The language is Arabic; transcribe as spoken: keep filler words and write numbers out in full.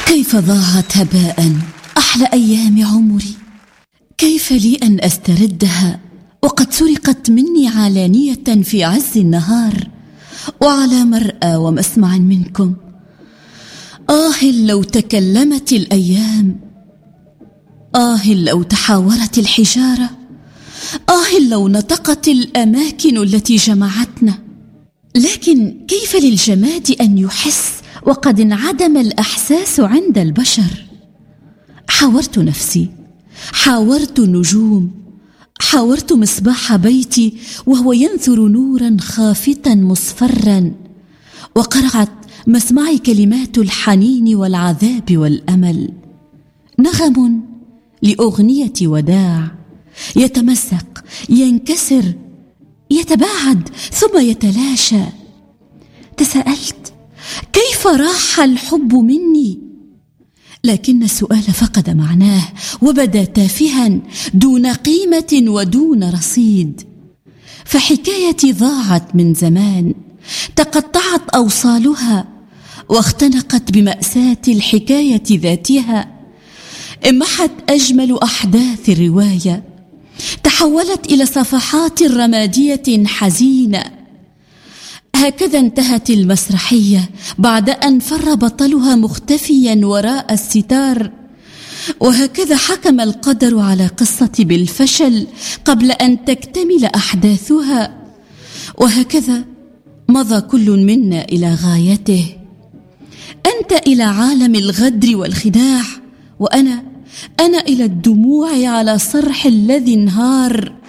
كيف ضاعت هباء أحلى أيام عمري. كيف لي أن أستردها وقد سرقت مني علانية في عز النهار وعلى مرأى ومسمع منكم. آه لو تكلمت الأيام، آه لو تحاورت الحجارة، آه لو نطقت الأماكن التي جمعتنا. لكن كيف للجماد أن يحس وقد انعدم الإحساس عند البشر؟ حاورت نفسي، حاورت النجوم، حاورت مصباح بيتي وهو ينثر نورا خافتا مصفرا، وقرعت مسمعي كلمات الحنين والعذاب والأمل، نغم لأغنية وداع يتمزق، ينكسر، يتباعد ثم يتلاشى. تساءلت كيف راح الحب مني؟ لكن السؤال فقد معناه وبدا تافها دون قيمة ودون رصيد. فحكايتي ضاعت من زمان، تقطعت أوصالها واختنقت بمأساة الحكاية ذاتها. امحت أجمل أحداث الرواية، تحولت إلى صفحات رمادية حزينة. هكذا انتهت المسرحية بعد أن فر بطلها مختفيا وراء الستار، وهكذا حكم القدر على قصة بالفشل قبل أن تكتمل أحداثها، وهكذا مضى كل منا إلى غايته. أنت إلى عالم الغدر والخداع، وأنا أنا إلى الدموع على صرح الذي انهار.